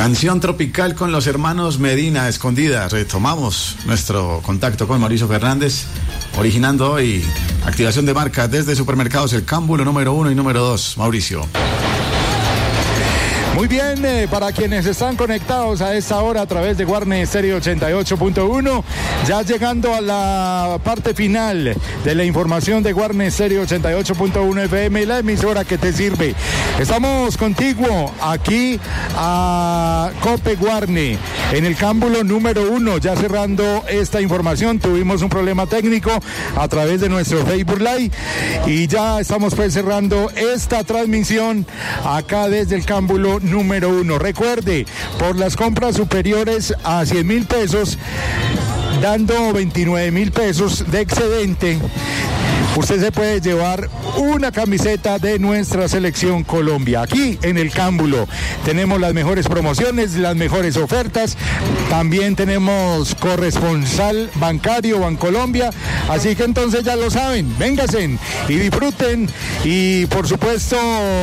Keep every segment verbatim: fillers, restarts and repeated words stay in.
Canción tropical con los hermanos Medina, Escondida. Retomamos nuestro contacto con Mauricio Fernández, originando hoy activación de marca desde Supermercados El Cámbulo número uno y número dos. Mauricio. Muy bien, eh, para quienes están conectados a esta hora a través de Guarne Stereo ochenta y ocho punto uno, ya llegando a la parte final de la información de Guarne Stereo ochenta y ocho punto uno F M, la emisora que te sirve. Estamos contigo aquí a Cope Guarne, en el Cámbulo número uno, ya cerrando esta información. Tuvimos un problema técnico a través de nuestro Facebook Live y ya estamos pues cerrando esta transmisión acá desde el Cámbulo número uno. Recuerde, por las compras superiores a cien mil pesos, dando veintinueve mil pesos de excedente, usted se puede llevar una camiseta de nuestra selección Colombia. Aquí en el Cámbulo tenemos las mejores promociones, las mejores ofertas. También tenemos corresponsal bancario Bancolombia. Así que entonces ya lo saben, vénganse y disfruten. Y por supuesto,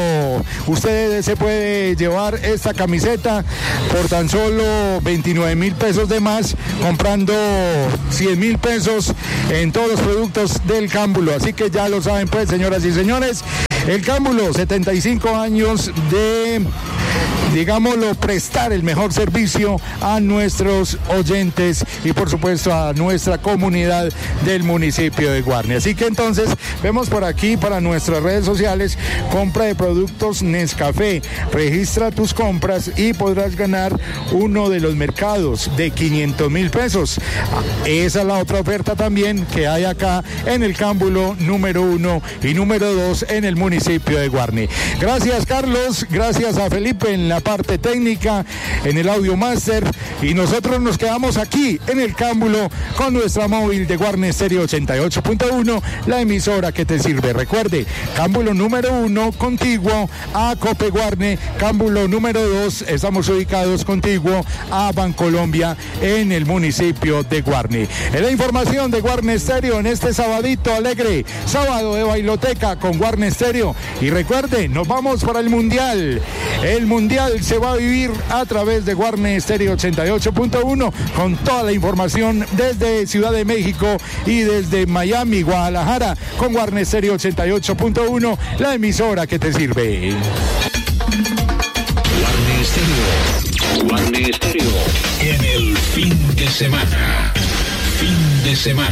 usted se puede llevar esta camiseta por tan solo veintinueve mil pesos de más, comprando cien mil pesos en todos los productos del Cámbulo. Así que ya lo saben pues, señoras y señores, el Cámbulo, setenta y cinco años de, digámoslo, prestar el mejor servicio a nuestros oyentes y por supuesto a nuestra comunidad del municipio de Guarne. Así que entonces vemos por aquí para nuestras redes sociales, compra de productos Nescafé, registra tus compras y podrás ganar uno de los mercados de quinientos mil pesos. Esa es la otra oferta también que hay acá en el Cámbulo número uno y número dos en el municipio de Guarne. Gracias, Carlos, gracias a Felipe en la parte técnica, en el audio máster, y nosotros nos quedamos aquí en el Cámbulo con nuestra móvil de Guarne Stereo ochenta y ocho punto uno, la emisora que te sirve. Recuerde, Cámbulo número uno contiguo a Cope Guarne, Cámbulo número dos, estamos ubicados contiguo a Bancolombia en el municipio de Guarne. En la información de Guarne Stereo en este sabadito alegre, sábado de bailoteca con Guarne Stereo. Y recuerde, nos vamos para el Mundial. El Mundial se va a vivir a través de Guarne Stereo ochenta y ocho punto uno con toda la información desde Ciudad de México y desde Miami, Guadalajara, con Guarne Stereo ochenta y ocho punto uno, la emisora que te sirve. Guarne Stereo, Guarne Stereo, en el fin de semana, fin de semana.